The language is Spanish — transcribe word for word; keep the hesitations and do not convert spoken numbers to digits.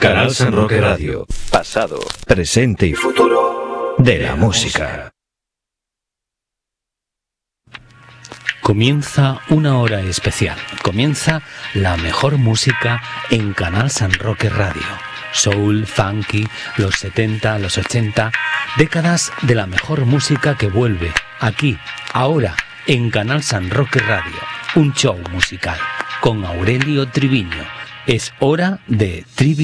Canal San Roque Radio. Pasado, presente y futuro de la música. Comienza una hora especial. Comienza la mejor música en Canal San Roque Radio. Soul, funky, los setenta, los ochenta, décadas de la mejor música que vuelve aquí, ahora, en Canal San Roque Radio. Un show musical con Aurelio Triviño. Es hora de Trivi